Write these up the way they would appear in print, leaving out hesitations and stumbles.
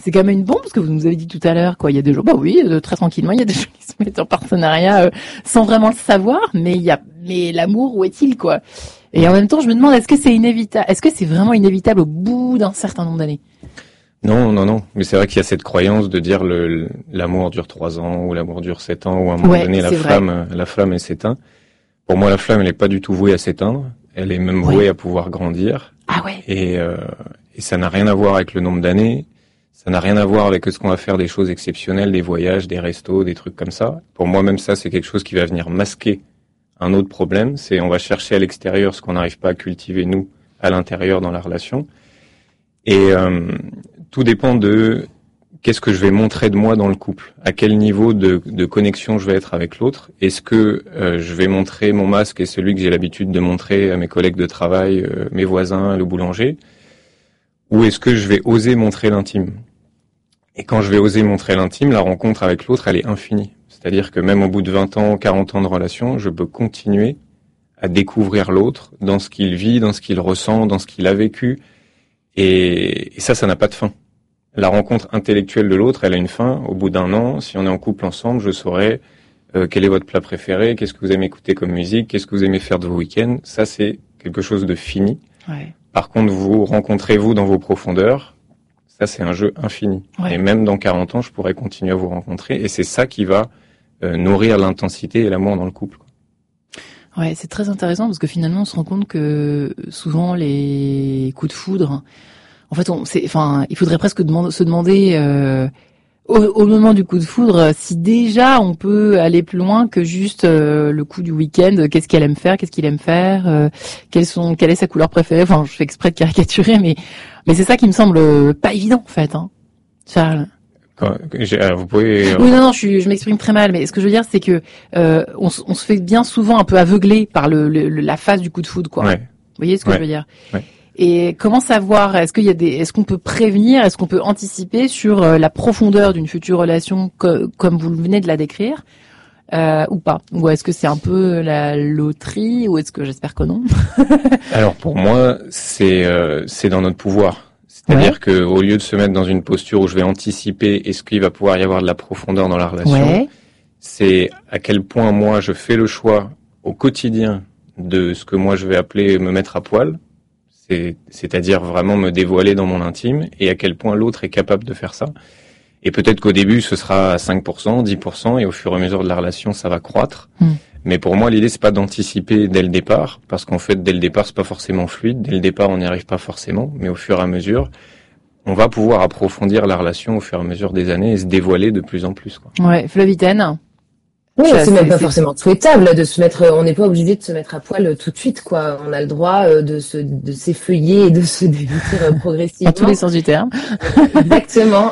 c'est quand même une bombe, parce que vous nous avez dit tout à l'heure, quoi. Il y a des gens, très tranquillement, il y a des gens qui se mettent en partenariat sans vraiment le savoir, mais l'amour, où est-il, quoi? Et en même temps, je me demande, est-ce que c'est vraiment inévitable au bout d'un certain nombre d'années? Non. Mais c'est vrai qu'il y a cette croyance de dire l'amour dure 3 ans, ou l'amour dure 7 ans, ou à un moment donné, la flamme, elle s'éteint. Pour moi, la flamme, elle n'est pas du tout vouée à s'éteindre. Elle est même vouée à pouvoir grandir. Ah ouais. Et ça n'a rien à voir avec le nombre d'années. Ça n'a rien à voir avec ce qu'on va faire des choses exceptionnelles, des voyages, des restos, des trucs comme ça. Pour moi, même ça, c'est quelque chose qui va venir masquer un autre problème. C'est on va chercher à l'extérieur ce qu'on n'arrive pas à cultiver, nous, à l'intérieur dans la relation. Et tout dépend de qu'est-ce que je vais montrer de moi dans le couple. À quel niveau de connexion je vais être avec l'autre. Est-ce que je vais montrer mon masque et celui que j'ai l'habitude de montrer à mes collègues de travail, mes voisins, le boulanger, ou est-ce que je vais oser montrer l'intime? Et quand je vais oser montrer l'intime, la rencontre avec l'autre, elle est infinie. C'est-à-dire que même au bout de 20 ans, 40 ans de relation, je peux continuer à découvrir l'autre dans ce qu'il vit, dans ce qu'il ressent, dans ce qu'il a vécu. Et ça n'a pas de fin. La rencontre intellectuelle de l'autre, elle a une fin. Au bout d'1 an, si on est en couple ensemble, je saurai quel est votre plat préféré, qu'est-ce que vous aimez écouter comme musique, qu'est-ce que vous aimez faire de vos week-ends. Ça, c'est quelque chose de fini. Ouais. Par contre, vous rencontrez vous dans vos profondeurs. Ça, c'est un jeu infini. Ouais. Et même dans 40 ans, je pourrais continuer à vous rencontrer. Et c'est ça qui va nourrir l'intensité et l'amour dans le couple. Ouais, c'est très intéressant parce que finalement, on se rend compte que souvent les coups de foudre, en fait, il faudrait presque se demander au moment du coup de foudre si déjà on peut aller plus loin que juste le coup du week-end. Qu'est-ce qu'elle aime faire, qu'est-ce qu'il aime faire, quelle est sa couleur préférée. Enfin, je fais exprès de caricaturer, mais c'est ça qui me semble pas évident en fait, hein, Charles. Vous pouvez. Oui, non, je m'exprime très mal, mais ce que je veux dire, c'est que on se fait bien souvent un peu aveugler par la phase du coup de foudre, quoi. Ouais. Vous voyez ce que je veux dire? Ouais. Et comment savoir? Est-ce qu'on peut prévenir? Est-ce qu'on peut anticiper sur la profondeur d'une future relation, comme vous venez de la décrire, ou pas? Ou est-ce que c'est un peu la loterie? Ou est-ce que j'espère que non? Alors pour moi, c'est dans notre pouvoir. C'est-à-dire que au lieu de se mettre dans une posture où je vais anticiper est-ce qu'il va pouvoir y avoir de la profondeur dans la relation, c'est à quel point moi je fais le choix au quotidien de ce que moi je vais appeler me mettre à poil, c'est-à-dire vraiment me dévoiler dans mon intime, et à quel point l'autre est capable de faire ça. Et peut-être qu'au début ce sera à 5%, 10%, et au fur et à mesure de la relation ça va croître. Mais pour moi, l'idée, c'est pas d'anticiper dès le départ, parce qu'en fait, dès le départ, c'est pas forcément fluide. Dès le départ, on n'y arrive pas forcément. Mais au fur et à mesure, on va pouvoir approfondir la relation au fur et à mesure des années et se dévoiler de plus en plus, quoi. Ouais, Flavitaine. Oui, c'est même pas forcément souhaitable de se mettre, on n'est pas obligé de se mettre à poil tout de suite, quoi. On a le droit de s'effeuiller et de se dévêtir progressivement. À tous les sens du terme. Exactement.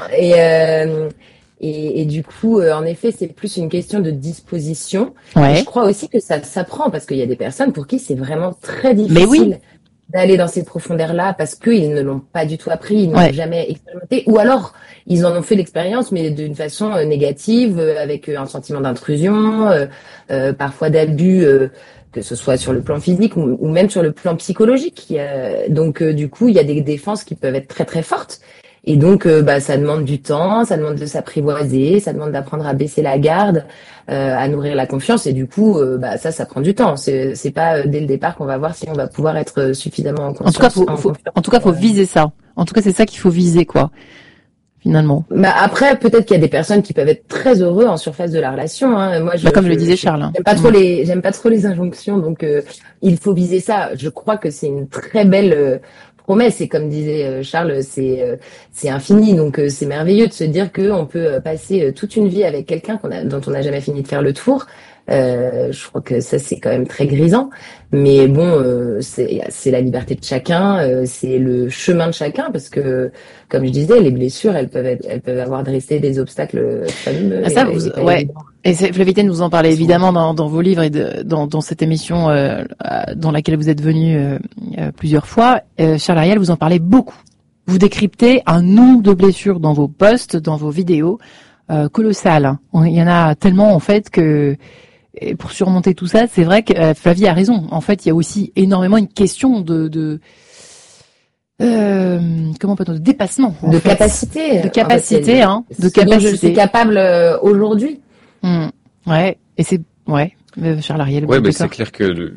Et du coup, en effet, c'est plus une question de disposition. Ouais. Et je crois aussi que ça s'apprend parce qu'il y a des personnes pour qui c'est vraiment très difficile d'aller dans ces profondeurs-là parce qu'ils ne l'ont pas du tout appris, ils n'ont jamais expérimenté, ou alors ils en ont fait l'expérience mais d'une façon négative, avec un sentiment d'intrusion, parfois d'abus, que ce soit sur le plan physique ou même sur le plan psychologique. Donc du coup, il y a des défenses qui peuvent être très très fortes. Et donc, ça demande du temps, ça demande de s'apprivoiser, ça demande d'apprendre à baisser la garde, à nourrir la confiance. Et du coup, ça prend du temps. C'est pas dès le départ qu'on va voir si on va pouvoir être suffisamment en confiance. En tout cas, faut viser ça. En tout cas, c'est ça qu'il faut viser, quoi. Finalement. Après, peut-être qu'il y a des personnes qui peuvent être très heureux en surface de la relation. Hein. Moi, comme le disait Charles. J'aime pas trop les injonctions, donc il faut viser ça. Je crois que c'est une très belle promesse, et comme disait Charles, c'est infini, donc c'est merveilleux de se dire que on peut passer toute une vie avec quelqu'un dont on n'a jamais fini de faire le tour. Je crois que ça c'est quand même très grisant, mais bon, c'est la liberté de chacun, c'est le chemin de chacun, parce que comme je disais, les blessures elles peuvent avoir dressé des obstacles fameux. Et Flavitaine, vous en parlez évidemment dans vos livres et dans cette émission dans laquelle vous êtes venu plusieurs fois. Charles Ariel, vous en parlez beaucoup. Vous décryptez un nombre de blessures dans vos posts, dans vos vidéos, colossal. Il y en a tellement en fait que et pour surmonter tout ça, c'est vrai que Flavie a raison. En fait, il y a aussi énormément une question de Comment peut-on, de dépassement, de capacité, de capacité, de capacité. Dont je suis capable aujourd'hui. Ouais, et c'est Charles Ariel. Ouais, c'est clair que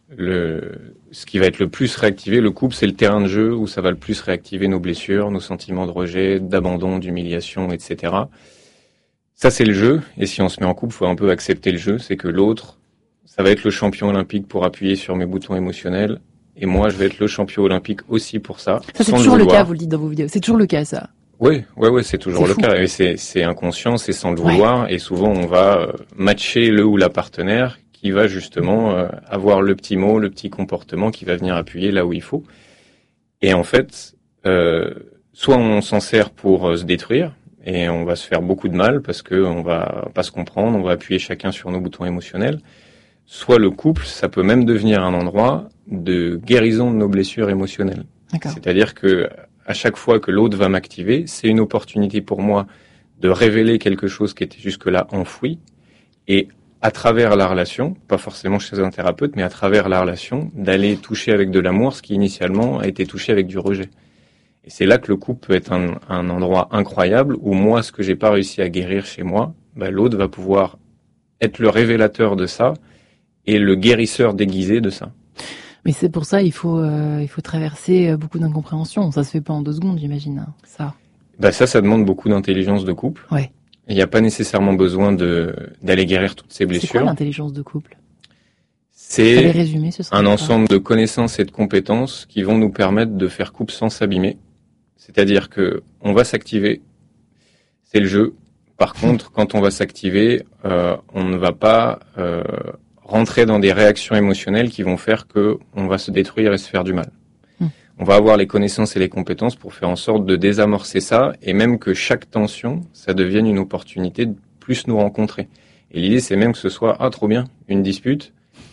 ce qui va être le plus réactivé, le couple, c'est le terrain de jeu où ça va le plus réactiver nos blessures, nos sentiments de rejet, d'abandon, d'humiliation, etc. Ça, c'est le jeu. Et si on se met en couple, faut un peu accepter le jeu. C'est que l'autre, ça va être le champion olympique pour appuyer sur mes boutons émotionnels. Et moi, je vais être le champion olympique aussi pour ça. Ça, c'est toujours le cas, vous le dites dans vos vidéos. C'est toujours le cas, ça. Oui, c'est toujours le cas. Et c'est inconscient, c'est sans le vouloir. Et souvent, on va matcher le ou la partenaire qui va justement avoir le petit mot, le petit comportement qui va venir appuyer là où il faut. Et en fait, soit on s'en sert pour se détruire, et on va se faire beaucoup de mal parce que on va pas se comprendre, on va appuyer chacun sur nos boutons émotionnels. Soit le couple, ça peut même devenir un endroit de guérison de nos blessures émotionnelles. D'accord. C'est-à-dire que à chaque fois que l'autre va m'activer, c'est une opportunité pour moi de révéler quelque chose qui était jusque-là enfoui, et à travers la relation, pas forcément chez un thérapeute, mais à travers la relation, d'aller toucher avec de l'amour ce qui initialement a été touché avec du rejet. Et c'est là que le couple peut être un endroit incroyable où moi, ce que j'ai pas réussi à guérir chez moi, l'autre va pouvoir être le révélateur de ça et le guérisseur déguisé de ça. Mais c'est pour ça il faut traverser beaucoup d'incompréhension. Ça se fait pas en 2 secondes, j'imagine. Ça. Ça demande beaucoup d'intelligence de couple. Ouais. Il n'y a pas nécessairement besoin d'aller guérir toutes ces blessures. C'est quoi l'intelligence de couple ? C'est un ensemble de connaissances et de compétences qui vont nous permettre de faire couple sans s'abîmer. C'est-à-dire que on va s'activer, c'est le jeu. Par contre, quand on va s'activer, on ne va pas rentrer dans des réactions émotionnelles qui vont faire que on va se détruire et se faire du mal. On va avoir les connaissances et les compétences pour faire en sorte de désamorcer ça, et même que chaque tension, ça devienne une opportunité de plus nous rencontrer. Et l'idée, c'est même que ce soit trop bien, une dispute.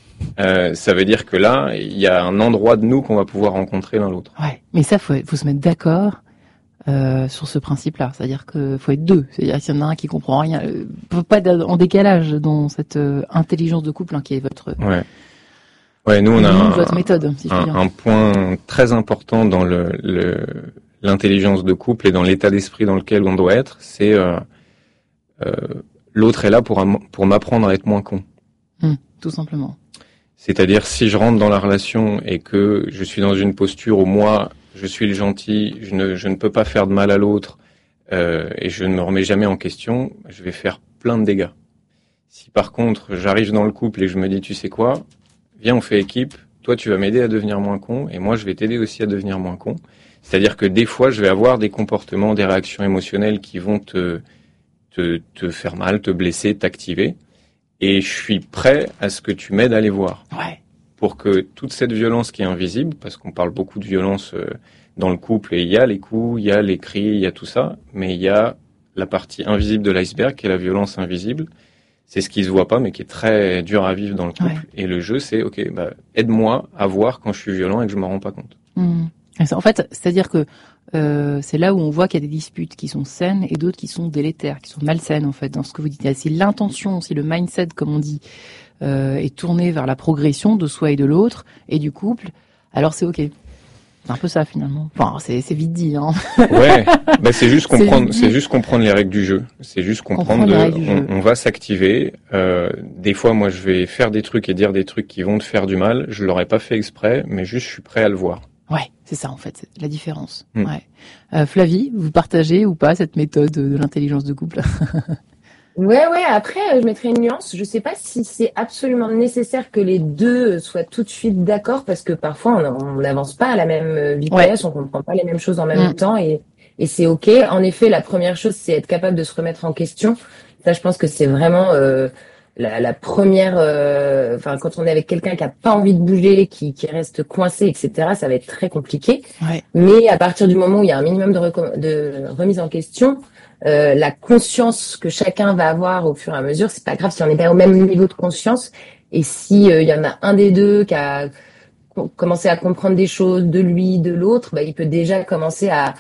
Ça veut dire que là, il y a un endroit de nous qu'on va pouvoir rencontrer l'un l'autre. Ouais, mais ça, faut se mettre d'accord sur ce principe-là. C'est-à-dire que faut être 2. C'est-à-dire qu'il y en a un qui comprend rien, faut pas être en décalage dans cette intelligence de couple qui est votre. Ouais, nous on a votre méthode, si je puis dire. Un point très important dans l'intelligence de couple et dans l'état d'esprit dans lequel on doit être, c'est l'autre est là pour m'apprendre à être moins con. Tout simplement. C'est-à-dire, si je rentre dans la relation et que je suis dans une posture où moi, je suis le gentil, je ne peux pas faire de mal à l'autre, et je ne me remets jamais en question, je vais faire plein de dégâts. Si par contre, j'arrive dans le couple et que je me dis, tu sais quoi, viens, on fait équipe, toi tu vas m'aider à devenir moins con, et moi je vais t'aider aussi à devenir moins con. C'est-à-dire que des fois, je vais avoir des comportements, des réactions émotionnelles qui vont te faire mal, te blesser, t'activer. Et je suis prêt à ce que tu m'aides à les voir. Ouais. Pour que toute cette violence qui est invisible, parce qu'on parle beaucoup de violence dans le couple, et il y a les coups, il y a les cris, il y a tout ça, mais il y a la partie invisible de l'iceberg qui est la violence invisible. C'est ce qui se voit pas, mais qui est très dur à vivre dans le couple. Ouais. Et le jeu, c'est, aide-moi à voir quand je suis violent et que je m'en rends pas compte. En fait, c'est-à-dire que c'est là où on voit qu'il y a des disputes qui sont saines et d'autres qui sont délétères, qui sont malsaines en fait. Dans ce que vous dites, si l'intention, si le mindset, comme on dit, est tourné vers la progression de soi et de l'autre et du couple, alors c'est ok. C'est un peu ça finalement. Enfin, c'est vite dit. Ouais, c'est juste comprendre les règles du jeu. C'est juste comprendre on va s'activer. Des fois, moi, je vais faire des trucs et dire des trucs qui vont te faire du mal. Je l'aurais pas fait exprès, mais juste je suis prêt à le voir. Ouais, c'est ça en fait, c'est la différence. Ouais. Flavie, vous partagez ou pas cette méthode de l'intelligence de couple? Ouais. Après, je mettrais une nuance. Je sais pas si c'est absolument nécessaire que les deux soient tout de suite d'accord, parce que parfois on n'avance pas à la même vitesse, on comprend pas les mêmes choses en même temps, et c'est ok. En effet, la première chose, c'est être capable de se remettre en question. Ça, je pense que c'est vraiment la première. Quand on est avec quelqu'un qui a pas envie de bouger, qui reste coincé, etc., ça va être très compliqué. Ouais. Mais à partir du moment où il y a un minimum de remise en question, la conscience que chacun va avoir au fur et à mesure, c'est pas grave si on n'est pas au même niveau de conscience, et si il y en a un des deux qui a commencé à comprendre des choses de lui, de l'autre, il peut déjà commencer à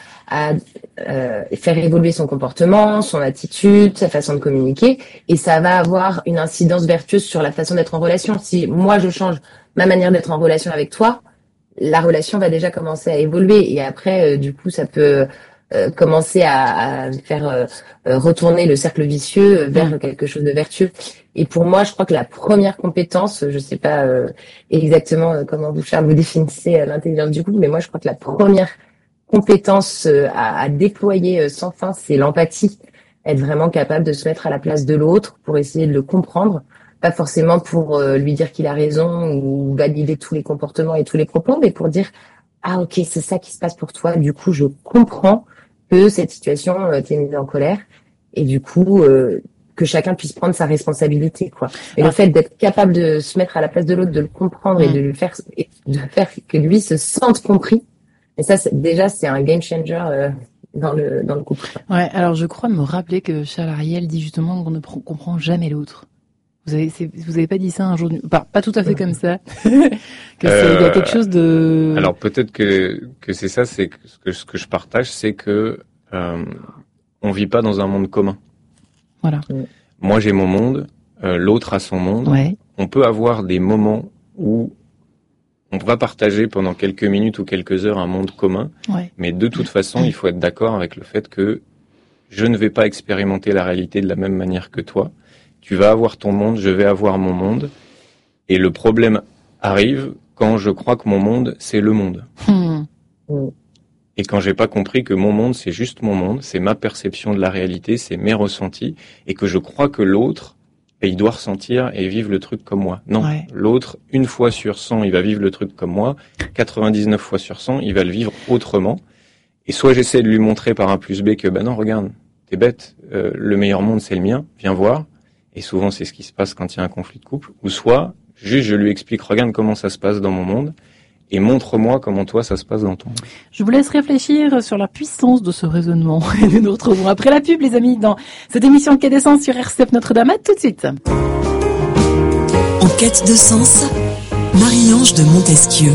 faire évoluer son comportement, son attitude, sa façon de communiquer, et ça va avoir une incidence vertueuse sur la façon d'être en relation. Si moi je change ma manière d'être en relation avec toi, la relation va déjà commencer à évoluer. Et après, du coup, ça peut commencer à faire retourner le cercle vicieux vers quelque chose de vertueux. Et pour moi, je crois que la première compétence, je sais pas exactement comment vous, Charles, vous définissez l'intelligence du couple, mais moi, je crois que la première compétence à déployer sans fin, c'est l'empathie. Être vraiment capable de se mettre à la place de l'autre pour essayer de le comprendre, pas forcément pour lui dire qu'il a raison ou valider tous les comportements et tous les propos, mais pour dire ah ok, c'est ça qui se passe pour toi, du coup je comprends que cette situation t'est mise en colère et du coup que chacun puisse prendre sa responsabilité quoi. Et le fait d'être capable de se mettre à la place de l'autre, de le comprendre et de faire que lui se sente compris. Et ça déjà c'est un game changer dans le couple. Ouais, alors je crois me rappeler que Charles Ariel dit justement qu'on ne comprend jamais l'autre. Vous avez pas dit ça un jour, pas tout à fait comme ça. Il y a quelque chose de. Alors peut-être que c'est ça, c'est que ce que je partage, c'est que on vit pas dans un monde commun. Voilà. Moi j'ai mon monde, l'autre a son monde. Ouais. On peut avoir des moments où on va partager pendant quelques minutes ou quelques heures un monde commun, mais de toute façon, il faut être d'accord avec le fait que je ne vais pas expérimenter la réalité de la même manière que toi. Tu vas avoir ton monde, je vais avoir mon monde, et le problème arrive quand je crois que mon monde, c'est le monde. Et quand j'ai pas compris que mon monde, c'est juste mon monde, c'est ma perception de la réalité, c'est mes ressentis, et que je crois que l'autre, il doit ressentir et vivre le truc comme moi. Non, l'autre, 1 fois sur 100, il va vivre le truc comme moi. 99 fois sur 100, il va le vivre autrement. Et soit j'essaie de lui montrer par A plus B que, non, regarde, t'es bête, le meilleur monde, c'est le mien, viens voir. Et souvent, c'est ce qui se passe quand il y a un conflit de couple. Ou soit, juste, je lui explique, regarde comment ça se passe dans mon monde. Et montre-moi comment toi ça se passe dans ton monde. Je vous laisse réfléchir sur la puissance de ce raisonnement. Et nous nous retrouvons après la pub, les amis, dans cette émission Quai des Sens sur RCF Notre-Dame. À tout de suite. En quête de sens, Marie-Ange de Montesquieu.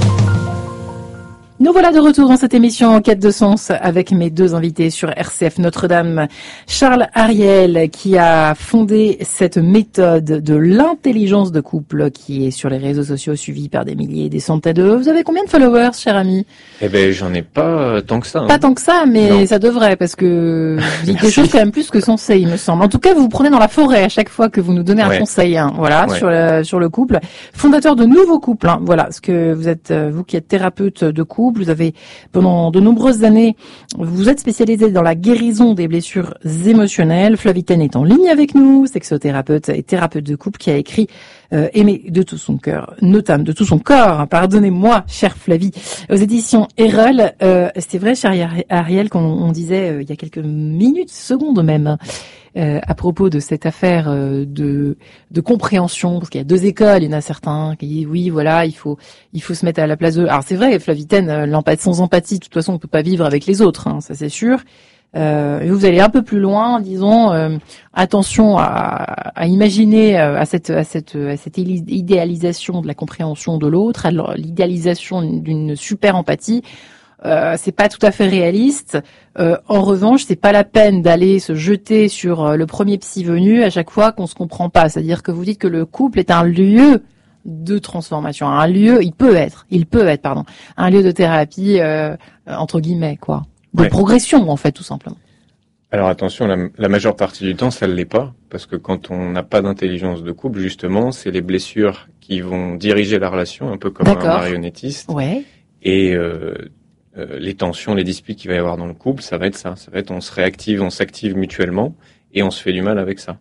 Nous voilà de retour dans cette émission En quête de sens avec mes deux invités sur RCF Notre-Dame. Charles Ariel qui a fondé cette méthode de l'intelligence de couple qui est sur les réseaux sociaux suivie par des milliers et des centaines de... Vous avez combien de followers, cher ami? Eh ben, j'en ai pas tant que ça. Pas tant que ça, mais non. Ça devrait parce que vous dites des choses quand même plus que sensées, il me semble. En tout cas, vous vous prenez dans la forêt à chaque fois que vous nous donnez un conseil, voilà, sur le couple. Fondateur de nouveaux couples, voilà, ce que vous êtes, vous qui êtes thérapeute de couple. Vous avez, pendant de nombreuses années, vous êtes spécialisé dans la guérison des blessures émotionnelles. Flavie Ten est en ligne avec nous, sexothérapeute et thérapeute de couple qui a écrit Aimer de tout son cœur, notamment de tout son corps, pardonnez-moi, chère Flavie, aux éditions Erol. C'était vrai, cher Ariel, qu'on disait il y a quelques minutes, secondes même, à propos de cette affaire de compréhension, parce qu'il y a deux écoles, il y en a certains qui disent oui, voilà, il faut se mettre à la place de... Alors c'est vrai, Flavitaine, sans empathie, de toute façon, on peut pas vivre avec les autres, ça c'est sûr. Vous allez un peu plus loin, disons, attention à imaginer à cette idéalisation de la compréhension de l'autre, à l'idéalisation d'une super empathie. C'est pas tout à fait réaliste. En revanche, c'est pas la peine d'aller se jeter sur le premier psy venu à chaque fois qu'on se comprend pas. C'est-à-dire que vous dites que le couple est un lieu de transformation, un lieu, il peut être, un lieu de thérapie entre guillemets, quoi, de progression en fait, tout simplement. Alors attention, la majeure partie du temps, ça ne l'est pas, parce que quand on n'a pas d'intelligence de couple, justement, c'est les blessures qui vont diriger la relation, un peu comme un marionnettiste. Ouais. Et les tensions, les disputes qu'il va y avoir dans le couple, ça va être ça. Ça va être on s'active mutuellement et on se fait du mal avec ça.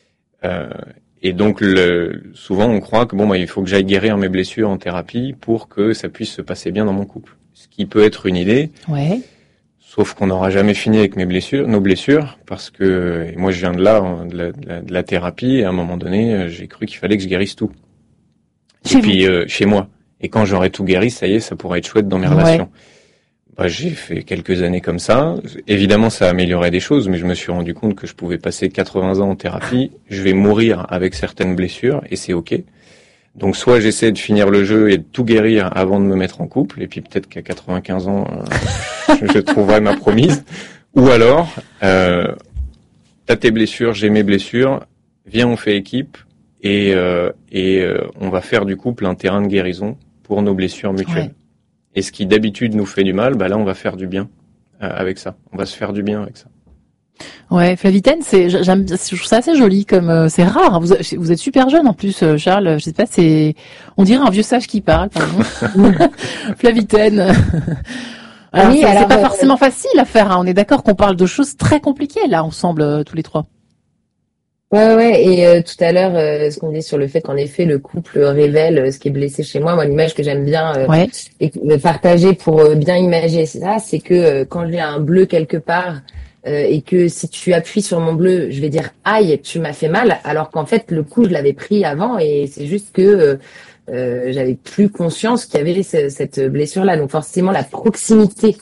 Et donc souvent on croit que il faut que j'aille guérir mes blessures en thérapie pour que ça puisse se passer bien dans mon couple. Ce qui peut être une idée. Ouais. Sauf qu'on n'aura jamais fini avec nos blessures, parce que moi je viens de la thérapie et à un moment donné j'ai cru qu'il fallait que je guérisse tout. Chez moi. Et quand j'aurai tout guéri, ça y est, ça pourra être chouette dans mes relations. J'ai fait quelques années comme ça. Évidemment, ça a amélioré des choses, mais je me suis rendu compte que je pouvais passer 80 ans en thérapie. Je vais mourir avec certaines blessures, et c'est OK. Donc, soit j'essaie de finir le jeu et de tout guérir avant de me mettre en couple, et puis peut-être qu'à 95 ans, je trouverai ma promise. Ou alors, t'as tes blessures, j'ai mes blessures, viens, on fait équipe, et on va faire du couple un terrain de guérison pour nos blessures mutuelles. Ouais. Et ce qui d'habitude nous fait du mal, là on va faire du bien avec ça. On va se faire du bien avec ça. Ouais, Flavitaine, je trouve ça assez joli, comme c'est rare. Hein. Vous êtes super jeune en plus, Charles. Je sais pas, on dirait un vieux sage qui parle, par exemple. Flavitaine. Alors, oui, c'est pas forcément facile à faire. Hein. On est d'accord qu'on parle de choses très compliquées là, ensemble, tous les trois. Ouais. Et tout à l'heure, ce qu'on dit sur le fait qu'en effet, le couple révèle ce qui est blessé chez moi. Moi, l'image que j'aime bien partager pour bien imaginer ça, c'est que quand j'ai un bleu quelque part. Et que si tu appuies sur mon bleu, je vais dire aïe, tu m'as fait mal, alors qu'en fait le coup je l'avais pris avant et c'est juste que j'avais plus conscience qu'il y avait cette blessure-là. Donc forcément la proximité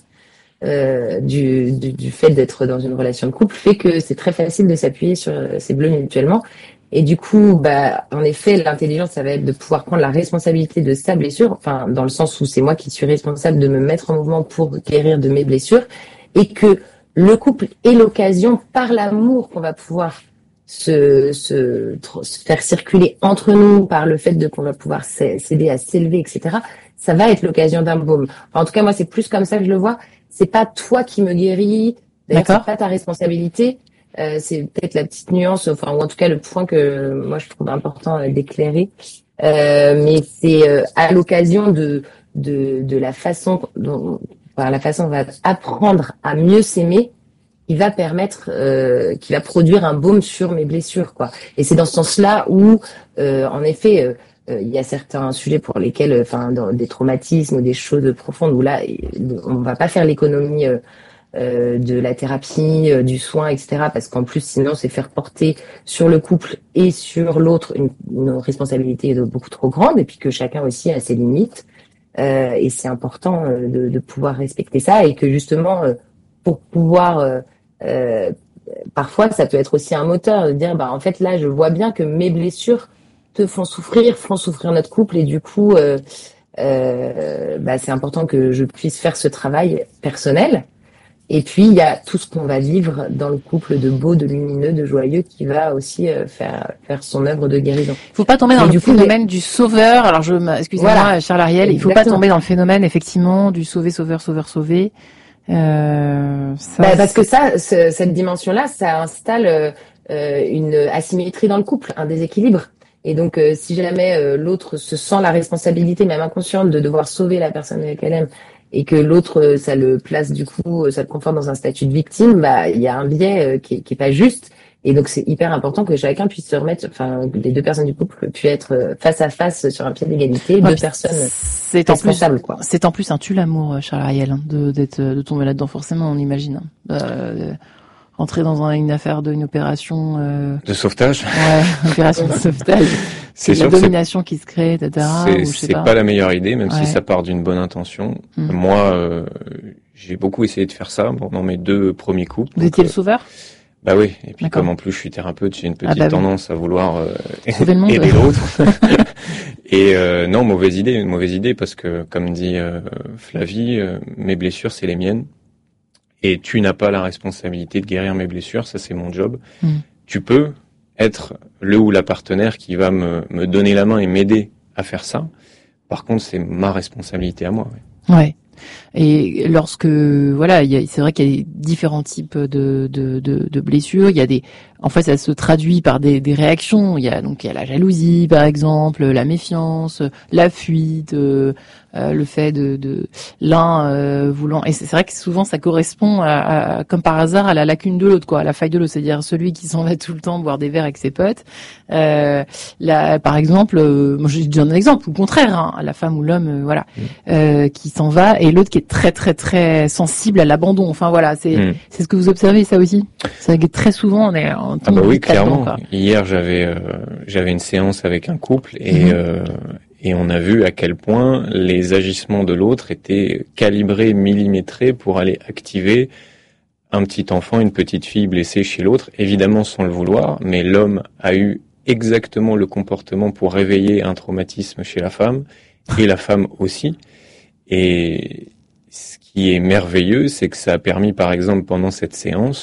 du fait d'être dans une relation de couple fait que c'est très facile de s'appuyer sur ces bleus mutuellement. Et du coup, en effet, l'intelligence, ça va être de pouvoir prendre la responsabilité de sa blessure, enfin dans le sens où c'est moi qui suis responsable de me mettre en mouvement pour guérir de mes blessures, et que le couple est l'occasion, par l'amour qu'on va pouvoir se faire circuler entre nous, par le fait qu'on va pouvoir s'aider à s'élever, etc. Ça va être l'occasion d'un baume. Enfin, en tout cas, moi, c'est plus comme ça que je le vois. C'est pas toi qui me guéris. D'ailleurs, c'est pas ta responsabilité. C'est peut-être la petite nuance, ou en tout cas le point que moi je trouve important d'éclairer. Mais c'est à l'occasion de la façon dont la façon on va apprendre à mieux s'aimer, qui va permettre, qui va produire un baume sur mes blessures, quoi. Et c'est dans ce sens-là où, en effet, il y a certains sujets pour lesquels, dans des traumatismes ou des choses profondes où là, on va pas faire l'économie de la thérapie, du soin, etc. Parce qu'en plus, sinon, c'est faire porter sur le couple et sur l'autre une responsabilité beaucoup trop grande, et puis que chacun aussi a ses limites. Et c'est important de pouvoir respecter ça, et que justement pour pouvoir parfois ça peut être aussi un moteur de dire en fait là je vois bien que mes blessures te font souffrir notre couple, et du coup c'est important que je puisse faire ce travail personnel. Et puis il y a tout ce qu'on va vivre dans le couple de beau, de lumineux, de joyeux, qui va aussi faire son œuvre de guérison. Il faut pas tomber dans le phénomène du sauveur. Alors excusez-moi, Charles Ariel, il faut pas tomber dans le phénomène effectivement du sauver. Parce que cette dimension-là, ça installe une asymétrie dans le couple, un déséquilibre. Et donc si jamais l'autre se sent la responsabilité, même inconsciente, de devoir sauver la personne qu'elle aime, et que l'autre, ça le place du coup, ça le conforte dans un statut de victime, il y a un biais qui est pas juste. Et donc c'est hyper important que chacun puisse se remettre, les deux personnes du couple puissent être face à face sur un pied d'égalité, deux personnes responsables, quoi. C'est en plus un tue l'amour, Charles Ariel, de tomber là-dedans, forcément, on imagine. Rentrer dans une affaire une opération de sauvetage. Ouais, opération de sauvetage. C'est la domination qui se crée, etc. C'est pas la meilleure idée, même si ça part d'une bonne intention. Moi, j'ai beaucoup essayé de faire ça dans mes deux premiers couples. Vous étiez le sauveur? Bah oui, et puis comme en plus je suis thérapeute, j'ai une petite tendance à vouloir aider l'autre. Et non, mauvaise idée, parce que comme dit Flavie, mes blessures c'est les miennes. Et tu n'as pas la responsabilité de guérir mes blessures, ça c'est mon job. Tu peux être le ou la partenaire qui va me donner la main et m'aider à faire ça. Par contre, c'est ma responsabilité à moi. Ouais. Et lorsque c'est vrai qu'il y a différents types de blessures. Il y a en fait, ça se traduit par des réactions. Il y a la jalousie, par exemple, la méfiance, la fuite, le fait de l'un voulant. Et c'est vrai que souvent ça correspond à comme par hasard à la lacune de l'autre, quoi, à la faille de l'autre. C'est-à-dire celui qui s'en va tout le temps boire des verres avec ses potes. Par exemple, moi je donne un exemple, au contraire, la femme ou l'homme, qui s'en va, et l'autre qui est très très très sensible à l'abandon. Enfin voilà, c'est ce que vous observez, ça aussi. C'est que très souvent on est en Ah bah oui, clairement. Hier j'avais une séance avec un couple et on a vu à quel point les agissements de l'autre étaient calibrés, millimétrés pour aller activer un petit enfant, une petite fille blessée chez l'autre, évidemment sans le vouloir, mais l'homme a eu exactement le comportement pour réveiller un traumatisme chez la femme, et la femme aussi. Et ce qui est merveilleux, c'est que ça a permis, par exemple, pendant cette séance,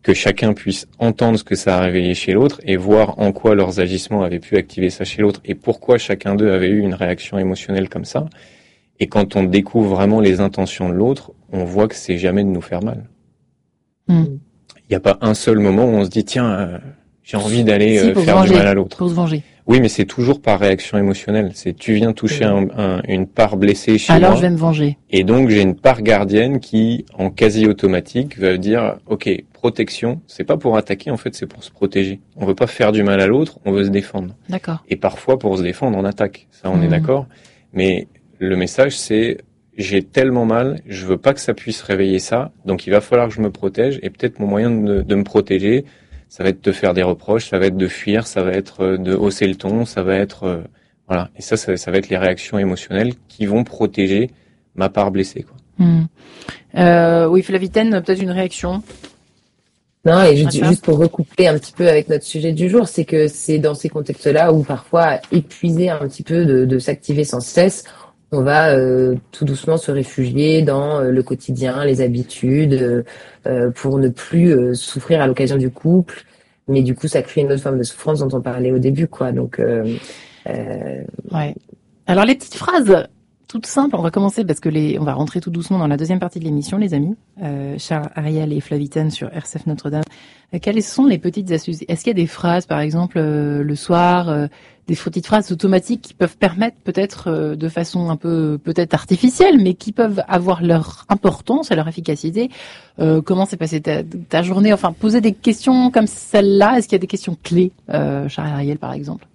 que chacun puisse entendre ce que ça a réveillé chez l'autre et voir en quoi leurs agissements avaient pu activer ça chez l'autre et pourquoi chacun d'eux avait eu une réaction émotionnelle comme ça. Et quand on découvre vraiment les intentions de l'autre, on voit que c'est jamais de nous faire mal. Il n'y a pas un seul moment où on se dit tiens, j'ai envie d'aller faire du mal à l'autre. Pour se venger. Oui, mais c'est toujours par réaction émotionnelle. C'est tu viens toucher une part blessée chez moi. Alors je vais me venger. Et donc j'ai une part gardienne qui, en quasi automatique, va dire ok, protection, c'est pas pour attaquer, en fait, c'est pour se protéger. On veut pas faire du mal à l'autre, on veut se défendre. D'accord. Et parfois, pour se défendre, on attaque. Ça, on est d'accord. Mais le message, c'est j'ai tellement mal, je veux pas que ça puisse réveiller ça, donc il va falloir que je me protège. Et peut-être mon moyen de me protéger, ça va être de faire des reproches, ça va être de fuir, ça va être de hausser le ton, ça va être voilà. Et ça va être les réactions émotionnelles qui vont protéger ma part blessée, quoi. Oui, Flavitaine, peut-être une réaction. Non, et juste pour recoupler un petit peu avec notre sujet du jour, c'est que c'est dans ces contextes-là où parfois épuisé un petit peu de s'activer sans cesse, on va tout doucement se réfugier dans le quotidien, les habitudes, pour ne plus souffrir à l'occasion du couple. Mais du coup, ça crée une autre forme de souffrance dont on parlait au début, quoi. Donc, ouais. Alors les petites phrases toutes simples, on va commencer parce que on va rentrer tout doucement dans la deuxième partie de l'émission, les amis. Charles, Ariel et Flavitaine sur RCF Notre-Dame. Quelles sont les petites astuces? Est-ce qu'il y a des phrases, par exemple, le soir, des petites phrases automatiques qui peuvent permettre peut-être de façon un peu peut-être artificielle, mais qui peuvent avoir leur importance et leur efficacité? Comment s'est passée ta journée? Enfin, poser des questions comme celle-là. Est-ce qu'il y a des questions clés, Charles et Ariel, par exemple?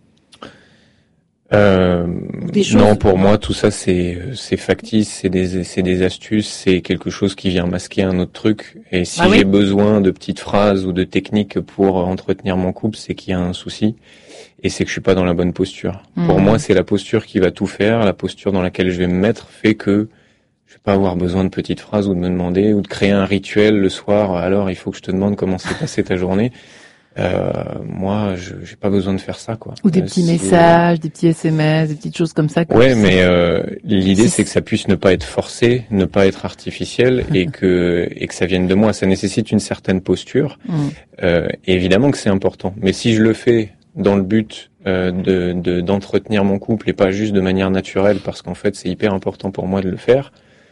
Non, pour moi, tout ça, c'est factice, c'est des astuces, c'est quelque chose qui vient masquer un autre truc. Et si j'ai besoin de petites phrases ou de techniques pour entretenir mon couple, c'est qu'il y a un souci. Et c'est que je suis pas dans la bonne posture. Pour moi, c'est la posture qui va tout faire, la posture dans laquelle je vais me mettre fait que je vais pas avoir besoin de petites phrases ou de me demander ou de créer un rituel le soir. Alors, il faut que je te demande comment s'est passée ta journée. Moi, j'ai pas besoin de faire ça, quoi. Ou des petits messages, des petits SMS, des petites choses comme ça. Ouais, mais l'idée c'est que ça puisse ne pas être forcé, ne pas être artificiel et que ça vienne de moi. Ça nécessite une certaine posture. Et évidemment que c'est important. Mais si je le fais dans le but d'entretenir mon couple et pas juste de manière naturelle, parce qu'en fait c'est hyper important pour moi de le faire.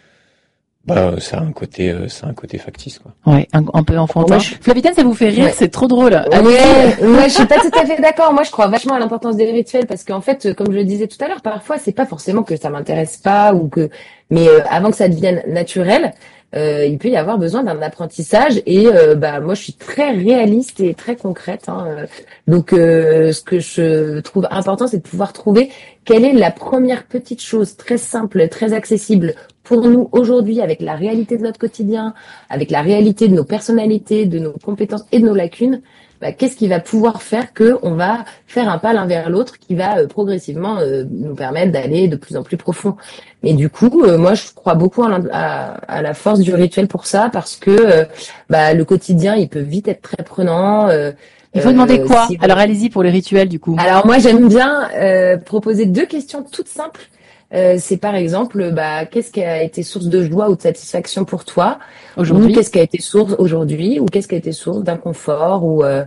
Ça a un côté factice, quoi. Ouais, un peu enfantin. Flavitaine, ça vous fait rire, c'est trop drôle. Ouais, je suis pas tout à fait d'accord. Moi, je crois vachement à l'importance des rituels parce qu'en fait, comme je le disais tout à l'heure, parfois, c'est pas forcément que ça m'intéresse pas mais avant que ça devienne naturel, il peut y avoir besoin d'un apprentissage et moi, je suis très réaliste et très concrète. Donc, ce que je trouve important, c'est de pouvoir trouver quelle est la première petite chose très simple, très accessible pour nous aujourd'hui, avec la réalité de notre quotidien, avec la réalité de nos personnalités, de nos compétences et de nos lacunes, qu'est-ce qui va pouvoir faire que on va faire un pas l'un vers l'autre qui va progressivement nous permettre d'aller de plus en plus profond. Mais du coup, moi, je crois beaucoup à la force du rituel pour ça, parce que le quotidien, il peut vite être très prenant. Il faut demander quoi? Alors, allez-y pour les rituels, du coup. Alors, moi, j'aime bien proposer 2 questions toutes simples. C'est par exemple, qu'est-ce qui a été source de joie ou de satisfaction pour toi aujourd'hui? Ou qu'est-ce qui a été source aujourd'hui? Ou qu'est-ce qui a été source d'inconfort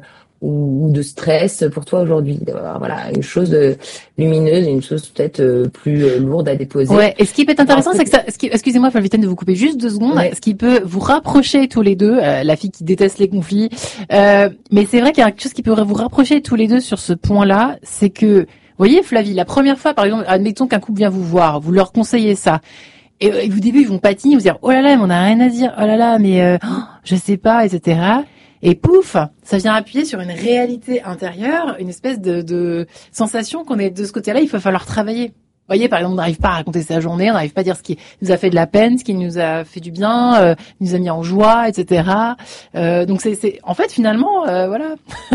ou de stress pour toi aujourd'hui? Voilà, une chose lumineuse, une chose peut-être plus lourde à déposer. Ouais. Et ce qui peut être intéressant, c'est que ça, excusez-moi, Flavitaine, de vous couper juste 2 secondes. Ouais. Ce qui peut vous rapprocher tous les deux, la fille qui déteste les conflits. Mais c'est vrai qu'il y a quelque chose qui peut vous rapprocher tous les deux sur ce point-là, c'est que vous voyez, Flavie, la première fois, par exemple, admettons qu'un couple vient vous voir, vous leur conseillez ça, et au début, ils vont patiner, vous dire, oh là là, mais on n'a rien à dire, oh là là, mais je sais pas, etc. Et pouf, ça vient appuyer sur une réalité intérieure, une espèce de sensation qu'on est de ce côté-là, il va falloir travailler. Vous voyez, par exemple, on n'arrive pas à raconter sa journée, on n'arrive pas à dire ce qui nous a fait de la peine, ce qui nous a fait du bien, nous a mis en joie, etc. Donc c'est, en fait, finalement, voilà.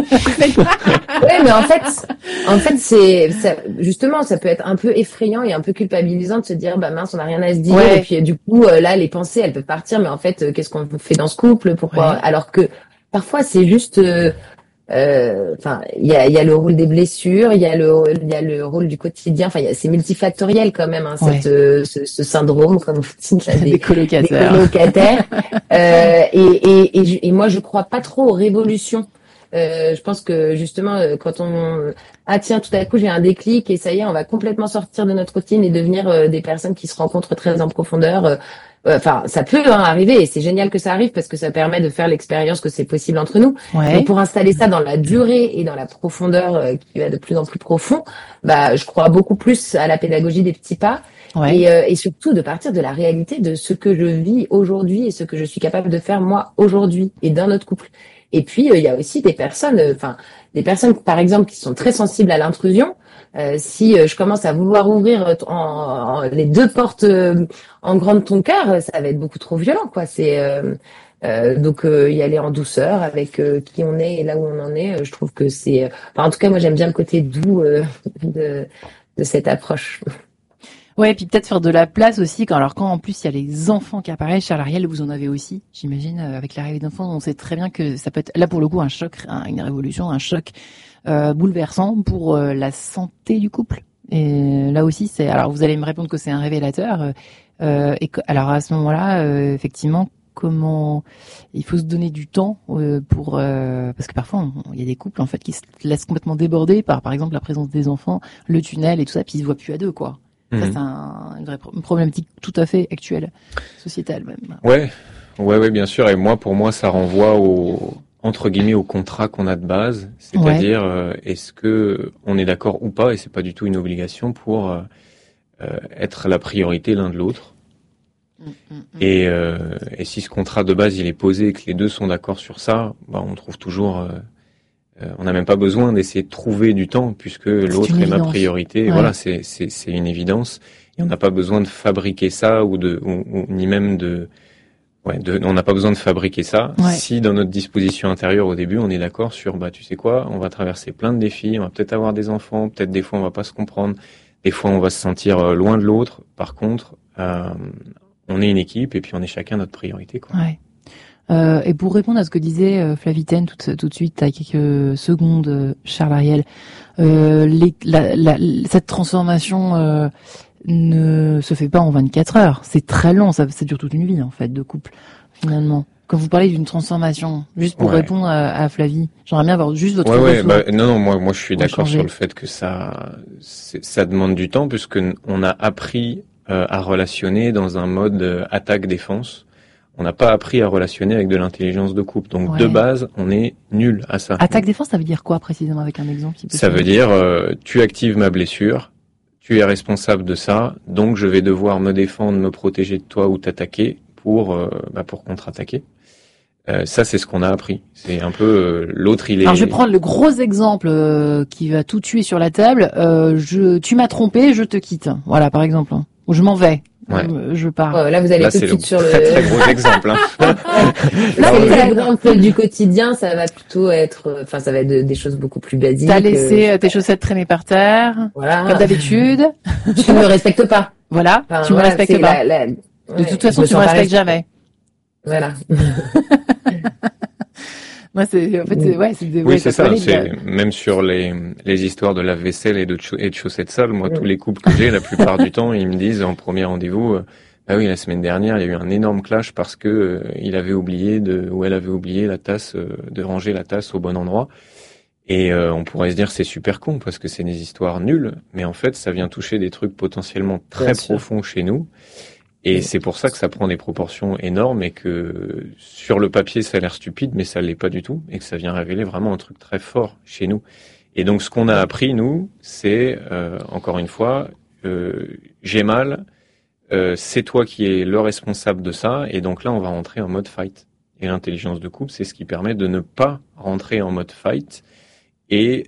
Ouais, mais en fait, c'est, ça, justement, ça peut être un peu effrayant et un peu culpabilisant de se dire, mince, on n'a rien à se dire. Ouais. Et puis, du coup, là, les pensées, elles peuvent partir, mais en fait, qu'est-ce qu'on fait dans ce couple? Pourquoi? Ouais. Alors que, parfois, c'est juste, Enfin, il y a le rôle des blessures, il y a le rôle du quotidien. Enfin, c'est multifactoriel quand même, hein, ce syndrome, comme vous dites, là, des colocataires. Des colocataires. Et moi, je crois pas trop aux révolutions. Je pense que justement, quand tiens, tout à coup j'ai un déclic et ça y est, on va complètement sortir de notre routine et devenir des personnes qui se rencontrent très en profondeur. Enfin, ça peut arriver et c'est génial que ça arrive parce que ça permet de faire l'expérience que c'est possible entre nous. Ouais. Mais pour installer ça dans la durée et dans la profondeur qui va de plus en plus profond, je crois beaucoup plus à la pédagogie des petits pas. Ouais. Et surtout de partir de la réalité de ce que je vis aujourd'hui et ce que je suis capable de faire moi aujourd'hui et dans notre couple. Et puis il y a aussi des personnes par exemple qui sont très sensibles à l'intrusion. Si je commence à vouloir ouvrir les deux portes en grand de ton cœur, ça va être beaucoup trop violent, quoi. C'est donc y aller en douceur avec qui on est et là où on en est. Je trouve que c'est, en tout cas, moi j'aime bien le côté doux de cette approche. Ouais, et puis peut-être faire de la place aussi quand en plus il y a les enfants qui apparaissent. Charles Ariel, vous en avez aussi, j'imagine, avec l'arrivée d'enfants. On sait très bien que ça peut être là pour le coup un choc, une révolution, un choc bouleversant pour la santé du couple. Et là aussi, alors vous allez me répondre que c'est un révélateur. Alors à ce moment-là, effectivement, comment il faut se donner du temps parce que parfois il y a des couples en fait qui se laissent complètement déborder par exemple la présence des enfants, le tunnel et tout ça, puis ils se voient plus à deux, quoi. Ça, c'est une problématique tout à fait actuelle, sociétale même. Ouais, bien sûr. Et pour moi, ça renvoie entre guillemets au contrat qu'on a de base, c'est-à-dire est-ce que on est d'accord ou pas, et c'est pas du tout une obligation pour être la priorité l'un de l'autre. Et si ce contrat de base il est posé et que les deux sont d'accord sur ça, on trouve toujours. On n'a même pas besoin d'essayer de trouver du temps puisque l'autre est ma priorité. Ouais. Voilà, c'est une évidence. Et on n'a pas besoin de fabriquer ça ni même on n'a pas besoin de fabriquer ça. Ouais. Si dans notre disposition intérieure au début, on est d'accord sur, tu sais quoi, on va traverser plein de défis, on va peut-être avoir des enfants, peut-être des fois on va pas se comprendre, des fois on va se sentir loin de l'autre. Par contre, on est une équipe et puis on est chacun notre priorité, quoi. Ouais. Et pour répondre à ce que disait Flavitaine tout de suite, à quelques secondes, Charles Ariel, cette transformation ne se fait pas en 24 heures. C'est très long, ça dure toute une vie en fait de couple finalement. Quand vous parlez d'une transformation, juste pour répondre à Flavie, j'aimerais bien avoir juste votre retour. Non, moi je suis d'accord sur le fait que ça demande du temps puisque on a appris à relationner dans un mode attaque-défense. On n'a pas appris à relationner avec de l'intelligence de couple. Donc, de base, on est nul à ça. Attaque-défense, ça veut dire quoi précisément avec un exemple? Ça veut dire, tu actives ma blessure, tu es responsable de ça, donc je vais devoir me défendre, me protéger de toi ou t'attaquer pour contre-attaquer. Ça, c'est ce qu'on a appris. C'est un peu l'autre, il est... Alors, je vais prendre le gros exemple qui va tout tuer sur la table. Tu m'as trompé, je te quitte. Voilà, par exemple. Ou je m'en vais. Ouais. Je pars. Là, vous allez tout de suite sur le très gros exemple. Hein. Là, c'est les exemples du quotidien. Ça va plutôt être, ça va être des choses beaucoup plus basiques. T'as laissé tes chaussettes traîner par terre, comme d'habitude. Tu ne me respectes pas. Voilà, tu me respectes pas. De toute façon, tu me respectes jamais. Voilà. Moi, c'est ça. Même sur les histoires de lave-vaisselle et de chaussettes sales. Moi, tous les couples que j'ai, la plupart du temps, ils me disent en premier rendez-vous, la semaine dernière, il y a eu un énorme clash parce que elle avait oublié la tasse, de ranger la tasse au bon endroit. Et on pourrait se dire c'est super con parce que c'est des histoires nulles, mais en fait, ça vient toucher des trucs potentiellement très profonds chez nous. Et c'est pour ça que ça prend des proportions énormes et que sur le papier ça a l'air stupide mais ça l'est pas du tout et que ça vient révéler vraiment un truc très fort chez nous. Et donc ce qu'on a appris nous, c'est encore une fois, j'ai mal, c'est toi qui es le responsable de ça et donc là on va rentrer en mode fight. Et l'intelligence de couple, c'est ce qui permet de ne pas rentrer en mode fight et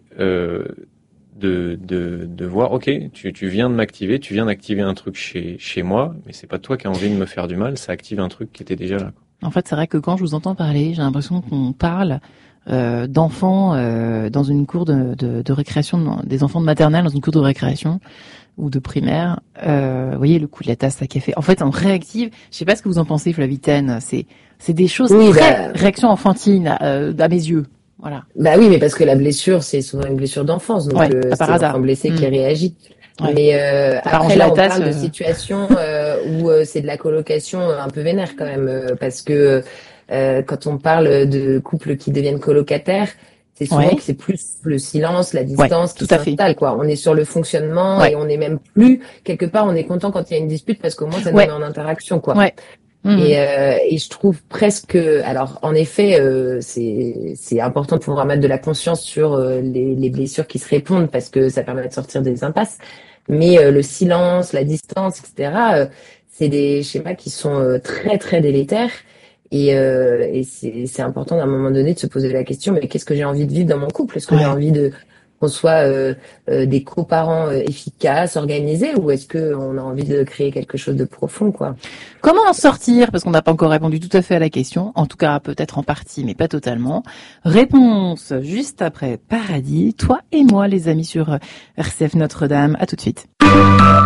de voir, ok, tu viens de m'activer, tu viens d'activer un truc chez moi, mais c'est pas toi qui as envie de me faire du mal, ça active un truc qui était déjà là. En fait, c'est vrai que quand je vous entends parler, j'ai l'impression qu'on parle d'enfants dans une cour de récréation, des enfants de maternelle dans une cour de récréation ou de primaire. Vous voyez le coup de la tasse à café. En fait, on réactive. Je sais pas ce que vous en pensez, Flavitaine. C'est des choses réactions enfantines à mes yeux. voilà. Bah oui, mais parce que la blessure, c'est souvent une blessure d'enfance, donc c'est l'enfant blessé qui réagit. Ouais. Mais après là, on parle de situations où c'est de la colocation un peu vénère quand même, parce que quand on parle de couples qui deviennent colocataires, c'est souvent que c'est plus le silence, la distance qui s'installe, quoi. On est sur le fonctionnement et on est même plus quelque part, on est content quand il y a une dispute parce qu'au moins ça nous met en interaction, quoi. Et je trouve presque, alors en effet, c'est important de pouvoir mettre de la conscience sur les blessures qui se répondent parce que ça permet de sortir des impasses. Mais le silence, la distance, etc., c'est des schémas qui sont très très délétères. Et c'est important à un moment donné de se poser la question, mais qu'est-ce que j'ai envie de vivre dans mon couple? Est-ce que j'ai envie qu'on soit des coparents efficaces, organisés, ou est-ce que on a envie de créer quelque chose de profond, quoi? Comment en sortir? Parce qu'on n'a pas encore répondu tout à fait à la question. En tout cas, peut-être en partie, mais pas totalement. Réponse juste après Paradis. Toi et moi, les amis, sur RCF Notre-Dame. À tout de suite.